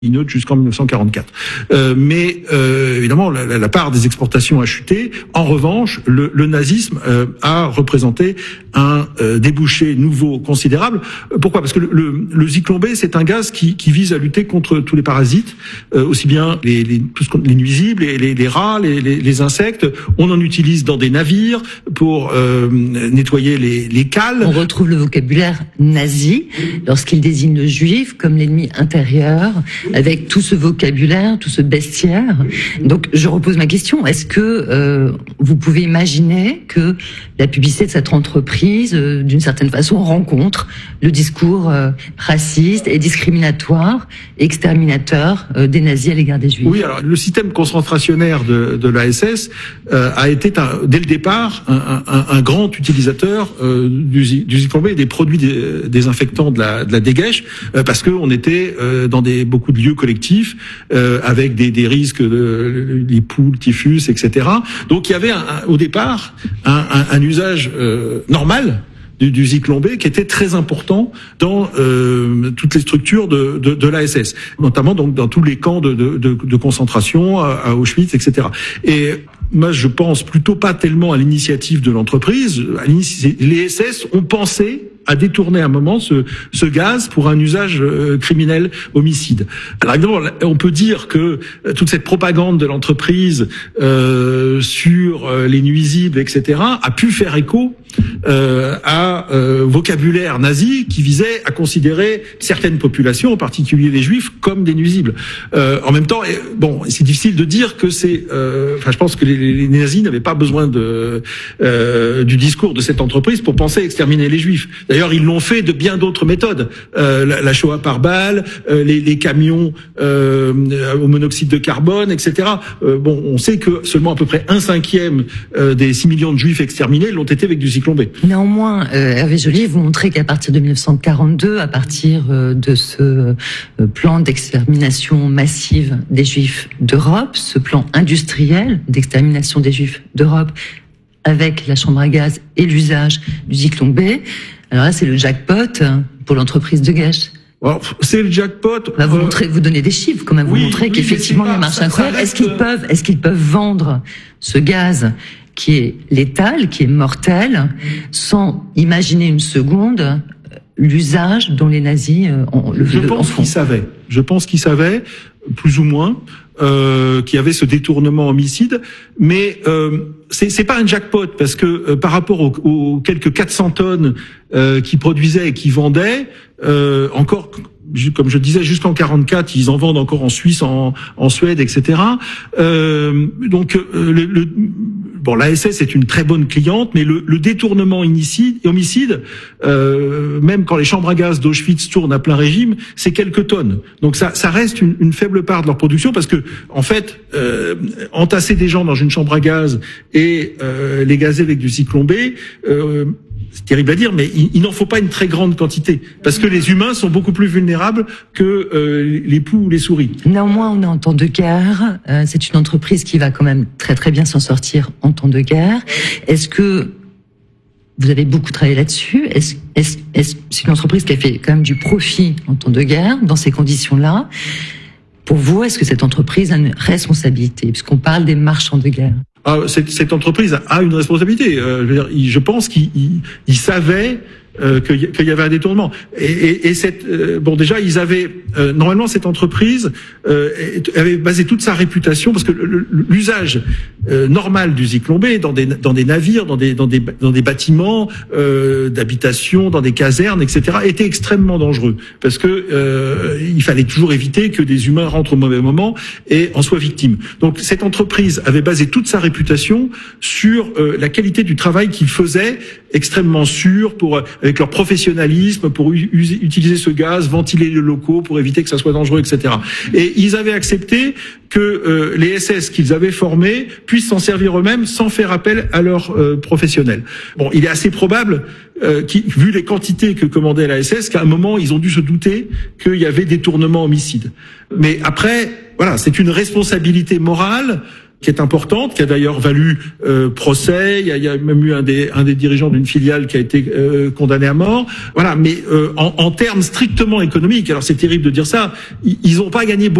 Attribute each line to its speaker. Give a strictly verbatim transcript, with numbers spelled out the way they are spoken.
Speaker 1: note jusqu'en mille neuf cent quarante-quatre. Euh, mais euh, évidemment, la, la part des exportations a chuté. En revanche, le, le nazisme euh, a représenté un euh, débouché nouveau considérable. Pourquoi ? Parce que le, le, le Zyklon B, c'est un gaz qui, qui vise à lutter contre tous les parasites, euh, aussi bien les, les, tout ce qu'on, les nuisibles, les, les, les rats, les, les, les insectes. On en utilise dans des navires pour euh, nettoyer les, les cales.
Speaker 2: On retrouve le vocabulaire nazi lorsqu'il désigne le juif comme l'ennemi intérieur, avec tout ce vocabulaire, tout ce bestiaire. Donc, je repose ma question. Est-ce que euh, vous pouvez imaginer que la publicité de cette entreprise, euh, d'une certaine façon, rencontre le discours euh, raciste et discriminatoire, exterminateur euh, des nazis à l'égard des juifs ?
Speaker 1: Oui, alors le système concentrationnaire de, de l'A S S euh, a été, un, dès le départ, un, un, un grand utilisateur euh, du, du Zyklon B et des produits des, désinfectants de la, de la dégèche, euh, parce qu'on était euh, dans des beaucoup de lieux collectifs euh, avec des, des risques de les poules, typhus, et cetera. Donc il y avait un, un, au départ un, un, un usage euh, normal du, du Zyklon B qui était très important dans euh, toutes les structures de, de, de l'A S S, notamment donc dans tous les camps de, de, de, de concentration à, à Auschwitz, et cetera. Et moi, je pense plutôt pas tellement à l'initiative de l'entreprise. Les S S ont pensé à détourner à un moment ce, ce gaz pour un usage euh, criminel, homicide. Alors évidemment, on peut dire que euh, toute cette propagande de l'entreprise euh, sur euh, les nuisibles, et cetera, a pu faire écho euh, à euh, vocabulaire nazi qui visait à considérer certaines populations, en particulier les juifs, comme des nuisibles. Euh, en même temps, bon, c'est difficile de dire que c'est... Euh, enfin, je pense que les, les nazis n'avaient pas besoin de euh, du discours de cette entreprise pour penser à exterminer les juifs. D'ailleurs, ils l'ont fait de bien d'autres méthodes. Euh, la, la Shoah par balle, euh, les, les camions euh, au monoxyde de carbone, et cetera. Euh, bon, on sait que seulement à peu près un cinquième euh, des six millions de juifs exterminés l'ont été avec du Zyklon B.
Speaker 2: Néanmoins, euh, Hervé Joly, vous montrez qu'à partir de mille neuf cent quarante-deux, à partir euh, de ce euh, plan d'extermination massive des juifs d'Europe, ce plan industriel d'extermination des juifs d'Europe, avec la chambre à gaz et l'usage du Zyklon B, alors là, c'est le jackpot pour l'entreprise de Gesch.
Speaker 1: Alors, c'est le jackpot.
Speaker 2: Bah, vous, euh... montrez, vous donnez des chiffres, quand même. Vous oui, montrez oui, qu'effectivement, il y a un marché incroyable. Reste... Est-ce qu'ils peuvent, est-ce qu'ils peuvent vendre ce gaz qui est létal, qui est mortel, sans imaginer une seconde l'usage dont les nazis ont le
Speaker 1: Je pense qu'ils savaient. Je pense qu'ils savaient, plus ou moins, euh, qu'il y avait ce détournement homicide, mais euh, c'est, c'est pas un jackpot parce que euh, par rapport aux, aux quelques quatre cents tonnes euh, qu'ils produisaient et qu'ils vendaient, euh, encore, comme je disais, jusqu'en quarante-quatre, ils en vendent encore en Suisse, en, en Suède, et cetera. Euh, donc, euh, le, le, bon, l'A S S est une très bonne cliente, mais le, le détournement homicide, homicide euh, même quand les chambres à gaz d'Auschwitz tournent à plein régime, c'est quelques tonnes. Donc, ça, ça reste une, une faible part de leur production parce que, en fait, euh, entasser des gens dans une chambre à gaz et euh, les gazer avec du Zyklon B, euh, c'est terrible à dire, mais il, il n'en faut pas une très grande quantité, parce que les humains sont beaucoup plus vulnérables que euh, les poux ou les souris.
Speaker 2: Néanmoins, on est en temps de guerre. Euh, c'est une entreprise qui va quand même très très bien s'en sortir en temps de guerre. Est-ce que vous avez beaucoup travaillé là-dessus ? Est-ce, est-ce, est-ce c'est une entreprise qui a fait quand même du profit en temps de guerre dans ces conditions-là ? Pour vous, est-ce que cette entreprise a une responsabilité ? Puisqu'on parle des marchands de guerre.
Speaker 1: Ah, cette, cette entreprise a une responsabilité. Euh, je veux dire, je pense qu'ils ils, ils savaient euh, qu'il y, y avait un détournement. Et, et, et cette, euh, bon, déjà, ils avaient euh, normalement cette entreprise euh, avait basé toute sa réputation parce que le, l'usage euh, normal du Zyklon B dans des dans des navires, dans des dans des dans des bâtiments euh, d'habitation, dans des casernes, et cetera, était extrêmement dangereux parce que euh, il fallait toujours éviter que des humains rentrent au mauvais moment et en soient victimes. Donc cette entreprise avait basé toute sa réputation sur euh, la qualité du travail qu'ils faisaient, extrêmement sûr, pour avec leur professionnalisme, pour u- utiliser ce gaz, ventiler les locaux, pour éviter que ça soit dangereux, et cetera. Et ils avaient accepté que euh, les S S qu'ils avaient formés puissent s'en servir eux-mêmes sans faire appel à leurs euh, professionnels. Bon, il est assez probable, euh, vu les quantités que commandait la S S, qu'à un moment, ils ont dû se douter qu'il y avait détournement homicide. Mais après, voilà, c'est une responsabilité morale qui est importante, qui a d'ailleurs valu euh, procès. Il y a, il y a même eu un des, un des dirigeants d'une filiale qui a été euh, condamné à mort. Voilà, mais euh, en, en termes strictement économiques, alors c'est terrible de dire ça, ils n'ont pas gagné beaucoup.